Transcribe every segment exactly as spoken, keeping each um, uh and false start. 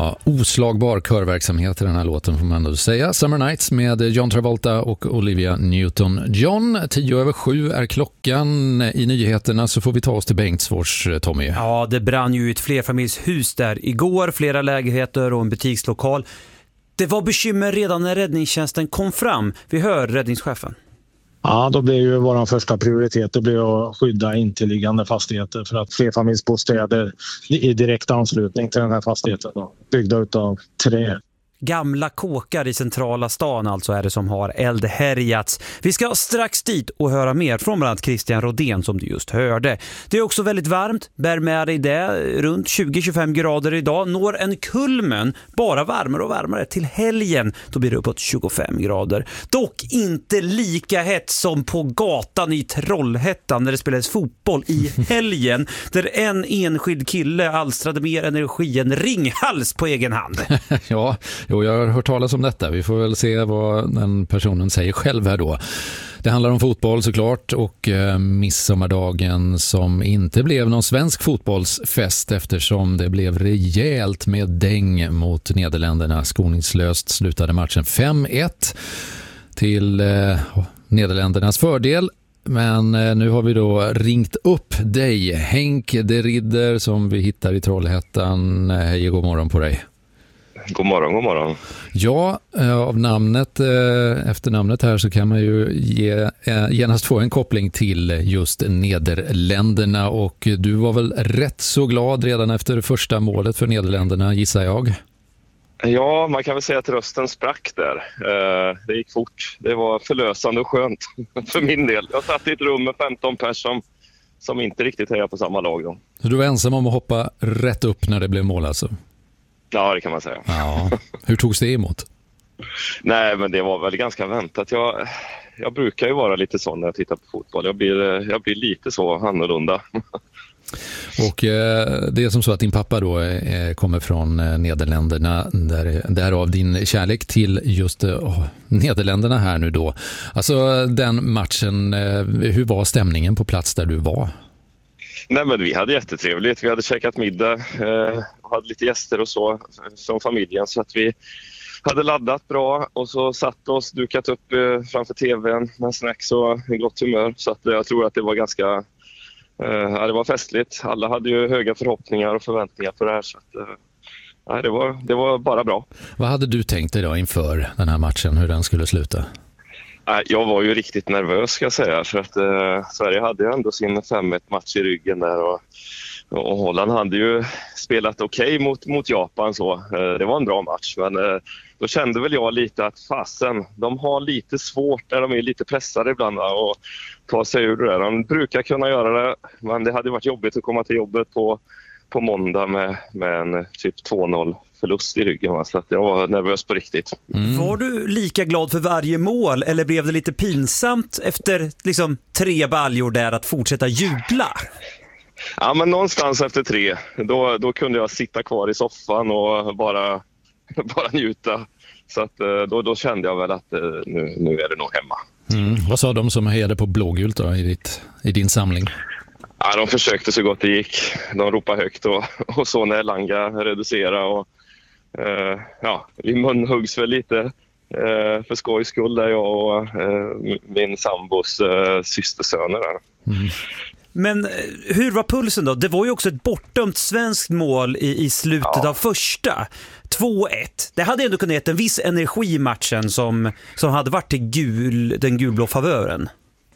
Ja, oslagbar körverksamhet i den här låten får man ändå säga. Summer Nights med John Travolta och Olivia Newton-John. Tio över sju är klockan. I nyheterna så får vi ta oss till Bengtsfors, Tommy. Ja, det brann ju ett flerfamiljshus där igår. Flera lägenheter och en butikslokal. Det var bekymmer redan när räddningstjänsten kom fram. Vi hör räddningschefen. Ja, då blir ju vår första prioritet det blir att skydda intilliggande fastigheter för att flerfamiljsbostäder i direkt anslutning till den här fastigheten då, byggda utav trä. Gamla kåkar i centrala stan alltså är det som har eldhärjats. Vi ska strax dit och höra mer från bland annat Christian Rodén som du just hörde. Det är också väldigt varmt, bär med dig det, runt tjugo till tjugofem grader idag. Når en kulmen bara varmare och varmare till helgen, då blir det uppåt tjugofem grader. Dock inte lika hett som på gatan i Trollhättan när det spelades fotboll i helgen där en enskild kille alstrade mer energi än Ringhals på egen hand. Ja, Jo, jag har hört talas om detta. Vi får väl se vad den personen säger själv här då. Det handlar om fotboll såklart och eh, midsommardagen som inte blev någon svensk fotbollsfest eftersom det blev rejält med däng mot Nederländerna. Skoningslöst slutade matchen fem ett till eh, Nederländernas fördel. Men eh, nu har vi då ringt upp dig, Henk de Ridder som vi hittar i Trollhättan. Hej och god morgon på dig. God morgon, god morgon. Ja, av namnet, efter namnet här så kan man ju ge, genast få en koppling till just Nederländerna och du var väl rätt så glad redan efter första målet för Nederländerna, gissar jag? Ja, man kan väl säga att rösten sprack där. Det gick fort. Det var förlösande och skönt för min del. Jag satt i ett rum med femton personer som, som inte riktigt hejar på samma lag då. Så du var ensam om att hoppa rätt upp när det blev mål alltså? Ja, det kan man säga. Ja. Hur togs det emot? Nej, men det var väl ganska väntat. Jag, jag brukar ju vara lite sån när jag tittar på fotboll. Jag blir, jag blir lite så annorlunda. Och eh, det är som så att din pappa då eh, kommer från eh, Nederländerna. Där, därav din kärlek till just eh, Nederländerna här nu då. Alltså den matchen, eh, hur var stämningen på plats där du var? Nej, men vi hade jättetrevligt. Vi hade käkat middag eh, och hade lite gäster och så från familjen så att vi hade laddat bra och så satt oss, dukat upp eh, framför tvn med snacks och gott humör. Så att, eh, jag tror att det var ganska eh, ja, det var festligt. Alla hade ju höga förhoppningar och förväntningar på det här så att, eh, ja, det, var, det var bara bra. Vad hade du tänkt dig då inför den här matchen, hur den skulle sluta? Jag var ju riktigt nervös ska jag säga för att eh, Sverige hade ju ändå sin fem ett match i ryggen där och, och Holland hade ju spelat okej okay mot, mot Japan så. Eh, det var en bra match men eh, då kände väl jag lite att fasen, de har lite svårt när de är lite pressade ibland och ta sig ur det där. De brukar kunna göra det men det hade varit jobbigt att komma till jobbet på, på måndag med, med en typ två noll. Förlust i ryggen, så att jag var nervös på riktigt. Mm. Var du lika glad för varje mål eller blev det lite pinsamt efter liksom tre baljor där att fortsätta jubla? Ja, men någonstans efter tre då, då kunde jag sitta kvar i soffan och bara, bara njuta. Så att, då, då kände jag väl att nu, nu är det nog hemma. Mm. Vad sa de som hejade på blågult då i, ditt, i din samling? Ja, de försökte så gott det gick. De ropade högt och, och så när Langa reducerade och Uh, ja, vi munhuggs väl lite uh, för skojs skull där jag och uh, min sambos uh, systersöner där. Mm. Men hur var pulsen då? Det var ju också ett bortdömt svenskt mål i, i slutet ja. av första. två ett. Det hade ändå kunnat ge en viss energi i matchen som, som hade varit till gul, den gulblå favören.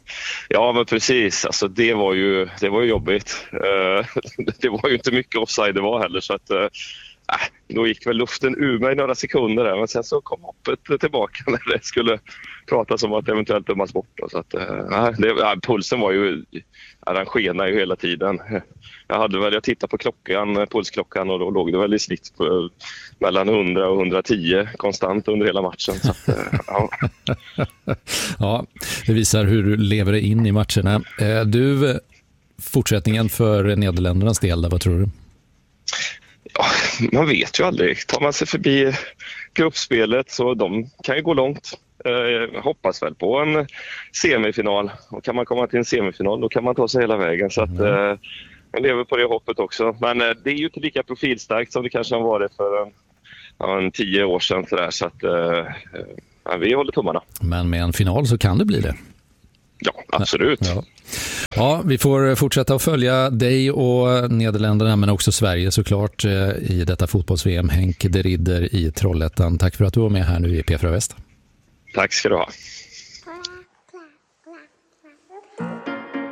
Ja, men precis. Alltså, det var ju, det var ju jobbigt. Uh, det var ju inte mycket offside det var heller så att uh, Äh, då gick väl luften ur mig några sekunder där, men sen så kom hoppet tillbaka när det skulle pratas om att eventuellt dömas bort. Så att, äh, det, äh, pulsen var ju, den skenade ju hela tiden. Jag, hade väl, jag tittade på klockan, pulsklockan och då låg det väl i snitt på, mellan hundra och hundratio konstant under hela matchen. Så att, äh, ja. Ja, det visar hur du lever dig in i matcherna. Du, fortsättningen för Nederländernas del, där, vad tror du? Ja, man vet ju aldrig. Tar man sig förbi gruppspelet så de kan ju gå långt. Eh, hoppas väl på en semifinal. Och kan man komma till en semifinal då kan man ta sig hela vägen. Så att, eh, jag lever på det hoppet också. Men eh, det är ju inte lika profilstarkt som det kanske har varit för en, ja, en tio år sedan så, där, så att eh, ja, vi håller tummarna. Men med en final så kan det bli det. Ja, absolut. Ja. Ja, vi får fortsätta att följa dig och Nederländerna men också Sverige såklart i detta fotbolls-V M. Henk de Ridder i Trollhättan. Tack för att du var med här nu i P fyra Väst. Tack ska du ha.